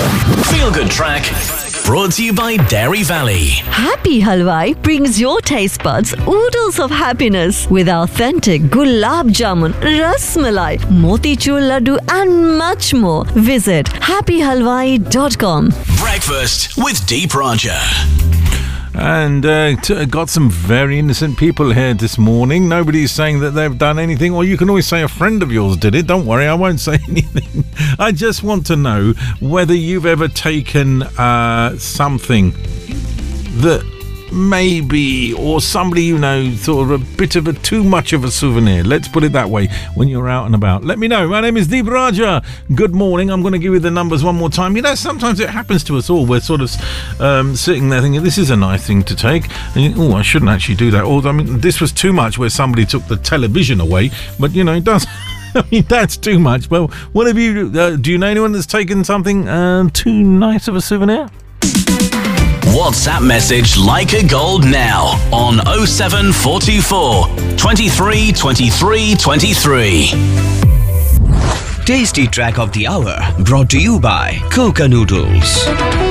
Feel Good Track, brought to you by Dairy Valley. Happy Halwai brings your taste buds oodles of happiness with authentic gulab jamun, ras malai, motichur laddu and much more. Visit happyhalwai.com. Breakfast with Deep Roger. And got some very innocent people here this morning. Nobody's saying that they've done anything, or you can always say a friend of yours did it. Don't worry, I won't say anything. I just want to know whether you've ever taken something that maybe, or somebody you know, sort of a bit of a too much of a souvenir, let's put it that way, when you're out and about. Let me know. My name is Deep Raja. Good morning. I'm going to give you the numbers one more time. You know, sometimes it happens to us all. We're sort of sitting there thinking, this is a nice thing to take, and I shouldn't actually do that. Or, I mean, this was too much, where somebody took the television away, but you know, it does. I mean, that's too much. Well, what have you, do you know anyone that's taken something too nice of a souvenir? WhatsApp message Like a Gold now on 07424 23 23 23. Tasty Track of the Hour brought to you by Coca Noodles.